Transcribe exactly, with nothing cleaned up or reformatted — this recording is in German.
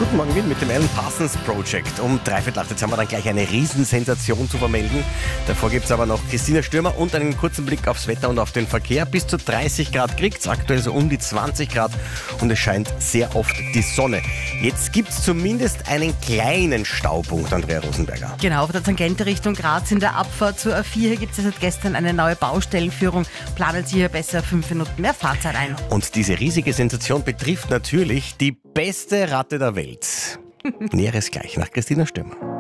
Guten Morgen, Wien mit dem Alan Parsons Project. Um dreiviertel acht, jetzt haben wir dann gleich eine Riesensensation zu vermelden. Davor gibt es aber noch Christina Stürmer und einen kurzen Blick aufs Wetter und auf den Verkehr. Bis zu dreißig Grad kriegt es, aktuell so um die zwanzig Grad und es scheint sehr oft die Sonne. Jetzt gibt es zumindest einen kleinen Staupunkt, Andrea Rosenberger. Genau, auf der Tangente Richtung Graz in der Abfahrt zur A vier gibt es seit gestern eine neue Baustellenführung. Planen Sie hier besser fünf Minuten mehr Fahrzeit ein. Und diese riesige Sensation betrifft natürlich die beste Ratte der Welt. Näheres gleich nach Christina Stürmer.